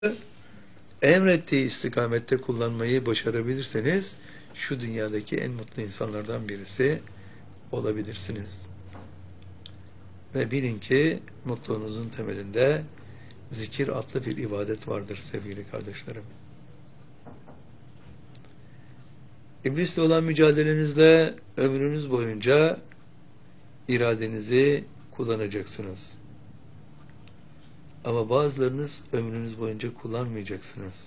emrettiği istikamette kullanmayı başarabilirseniz şu dünyadaki en mutlu insanlardan birisi olabilirsiniz. Ve bilin ki mutluluğunuzun temelinde zikir adlı bir ibadet vardır sevgili kardeşlerim. İblisle olan mücadelenizde ömrünüz boyunca iradenizi kullanacaksınız. Ama bazılarınız ömrünüz boyunca kullanmayacaksınız.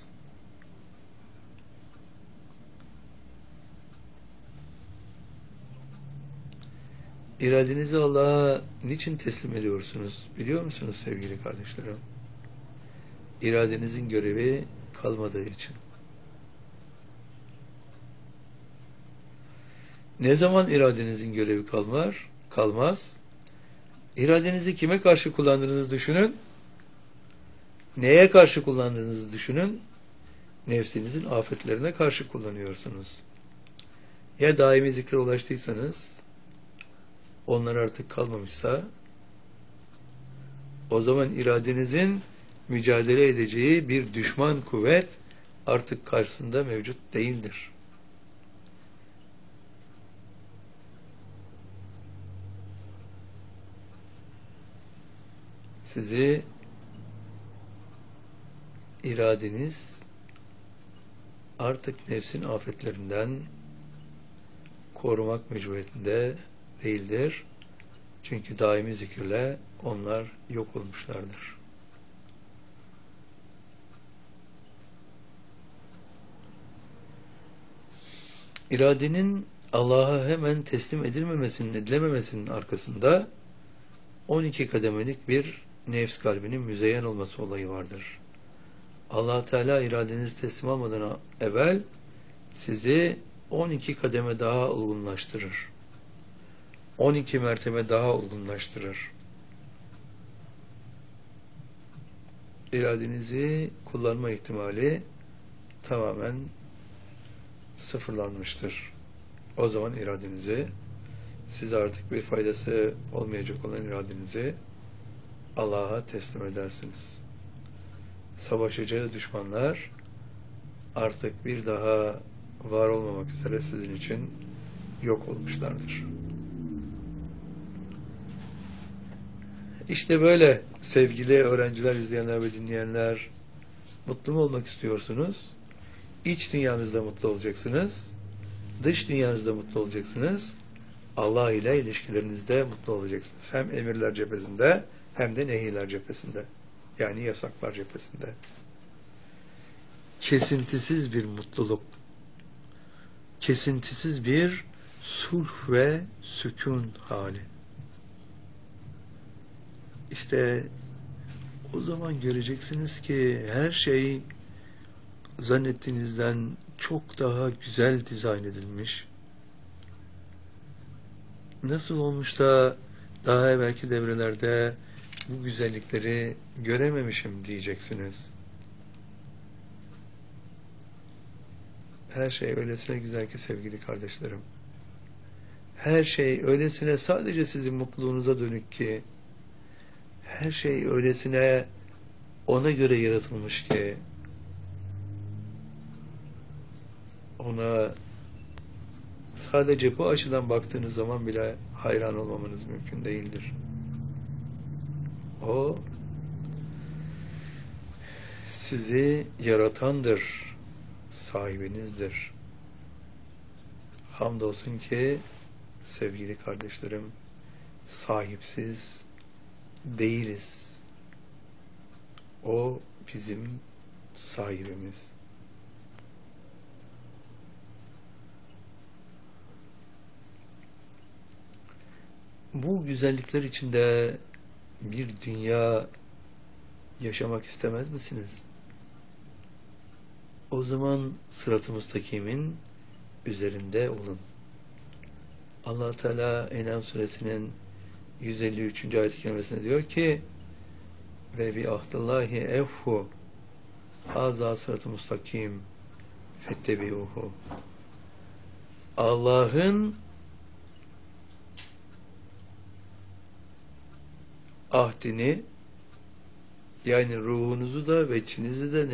İradenizi Allah'a niçin teslim ediyorsunuz? Biliyor musunuz sevgili kardeşlerim? İradenizin görevi kalmadığı için. Ne zaman iradenizin görevi kalmaz? İradenizi kime karşı kullandığınızı düşünün. Neye karşı kullandığınızı düşünün. Nefsinizin afetlerine karşı kullanıyorsunuz. Ya daimi zikre ulaştıysanız, onlar artık kalmamışsa, o zaman iradenizin mücadele edeceği bir düşman kuvvet artık karşısında mevcut değildir. Sizi iradeniz artık nefsin afetlerinden korumak mecburiyetinde değildir. Çünkü daimi zikirle onlar yok olmuşlardır. İradenin Allah'a hemen teslim edilememesinin arkasında 12 kademelik bir nefs kalbinin müzeyyen olması olayı vardır. Allah Teala iradenizi teslim almadan evvel sizi 12 kademe daha olgunlaştırır. 12 mertebe daha olgunlaştırır. İradenizi kullanma ihtimali tamamen sıfırlanmıştır. O zaman iradenizi, size artık bir faydası olmayacak olan iradenizi Allah'a teslim edersiniz. Savaşacağı düşmanlar artık bir daha var olmamak üzere sizin için yok olmuşlardır. İşte böyle sevgili öğrenciler, izleyenler ve dinleyenler, mutlu mu olmak istiyorsunuz? İç dünyanızda mutlu olacaksınız. Dış dünyanızda mutlu olacaksınız. Allah ile ilişkilerinizde mutlu olacaksınız. Hem emirler cephesinde hem de nehirler cephesinde. Yani yasaklar cephesinde. Kesintisiz bir mutluluk. Kesintisiz bir sulh ve sükun hali. İşte o zaman göreceksiniz ki her şey zannettiğinizden çok daha güzel dizayn edilmiş. Nasıl olmuş da daha evvelki devrelerde bu güzellikleri görememişim diyeceksiniz. Her şey öylesine güzel ki sevgili kardeşlerim. Her şey öylesine sadece sizin mutluluğunuza dönük ki, her şey öylesine ona göre yaratılmış ki, ona sadece bu açıdan baktığınız zaman bile hayran olmamanız mümkün değildir. O sizi yaratandır, sahibinizdir. Hamdolsun ki sevgili kardeşlerim, sahipsiz değiliz. O bizim sahibimiz. Bu güzellikler içinde bir dünya yaşamak istemez misiniz? O zaman sırat-ı müstakimin üzerinde olun. Allah Teala En'am suresinin 153. ayet-i kerimesinde diyor ki: ve bi ahdillahi evfu haza sırat-ı müstakim fettebi'uhu. Allah'ın ahdini Yani ruhunuzu da ve içinizi de